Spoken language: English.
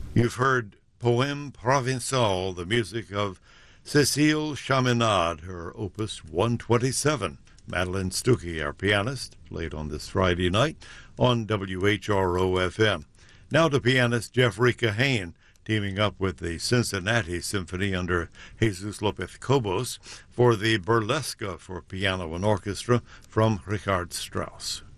You've heard Poème Provençal, the music of Cécile Chaminade, her opus 127. Madeline Stuckey, our pianist, played on this Friday night on WHRO-FM. Now to pianist Jeffrey Kahane, teaming up with the Cincinnati Symphony under Jesus Lopez Cobos for the Burlesque for piano and orchestra from Richard Strauss.